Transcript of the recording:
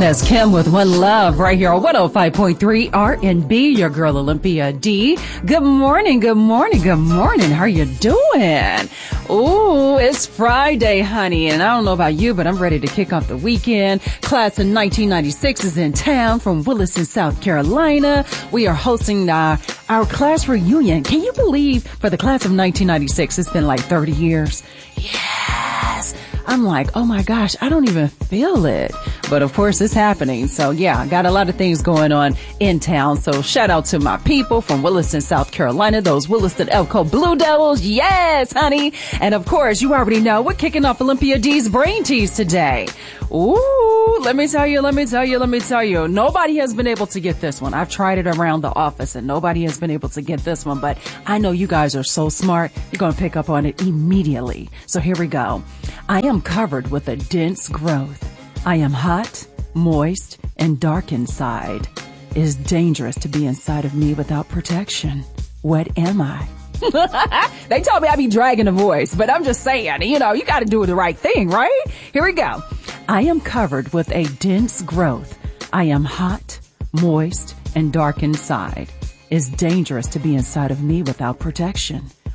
That's Kim with One Love right here on 105.3 R&B, your girl Olympia D. Good morning, good morning, good morning. How are you doing? Ooh, it's Friday, honey. And I don't know about you, but I'm ready to kick off the weekend. Class of 1996 is in town from Williston, South Carolina. We are hosting our class reunion. Can you believe for the class of 1996, it's been like 30 years? Yes. I'm like, oh my gosh, I don't even feel it. But of course it's happening. So yeah, I got a lot of things going on in town. So shout out to my people from Williston, South Carolina, those Williston Elko Blue Devils. Yes, honey. And of course, you already know we're kicking off Olympia D's Brain Tease today. Ooh, let me tell you. Nobody has been able to get this one. I've tried it around the office and nobody has been able to get this one, but I know you guys are so smart. You're going to pick up on it immediately. So here we go. I am covered with a dense growth. I am hot, moist, and dark inside. It is dangerous to be inside of me without protection. What am I? They told me I'd be dragging a voice, but I'm just saying, you got to do the right thing, right? Here we go. I am covered with a dense growth. I am hot, moist, and dark inside. It's dangerous to be inside of me without protection.